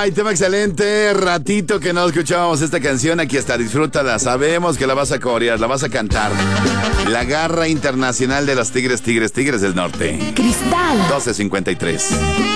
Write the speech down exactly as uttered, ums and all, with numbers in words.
Ay, tema excelente. Ratito que no escuchábamos esta canción. Aquí está, disfrútala. Sabemos que la vas a corear, la vas a cantar. La garra internacional de los Tigres, Tigres, Tigres del Norte. Cristal. doce cincuenta y tres.